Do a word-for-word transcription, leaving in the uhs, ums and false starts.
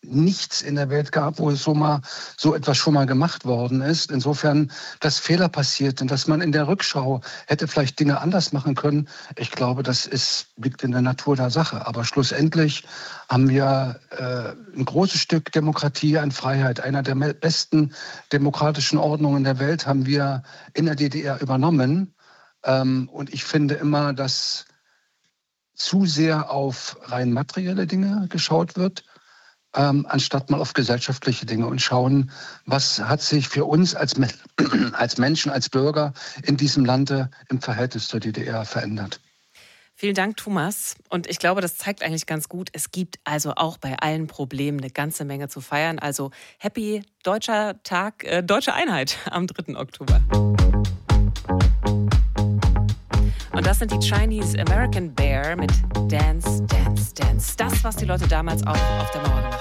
nichts in der Welt gab, wo es so mal so etwas schon mal gemacht worden ist. Insofern, dass Fehler passierten, dass man in der Rückschau hätte vielleicht Dinge anders machen können. Ich glaube, das ist, liegt in der Natur der Sache. Aber schlussendlich haben wir äh, ein großes Stück Demokratie an Freiheit. Einer der besten demokratischen Ordnungen der Welt haben wir in der D D R übernommen. Ähm, und ich finde immer, dass zu sehr auf rein materielle Dinge geschaut wird, ähm, anstatt mal auf gesellschaftliche Dinge und schauen, was hat sich für uns als, als Menschen, als Bürger in diesem Lande im Verhältnis zur D D R verändert. Vielen Dank, Thomas. Und ich glaube, das zeigt eigentlich ganz gut, es gibt also auch bei allen Problemen eine ganze Menge zu feiern. Also happy Deutscher Tag, äh, Deutsche Einheit am dritten Oktober. Und das sind die Chinese American Bear mit Dance, Dance, Dance. Das, was die Leute damals auch auf der Mauer gemacht haben.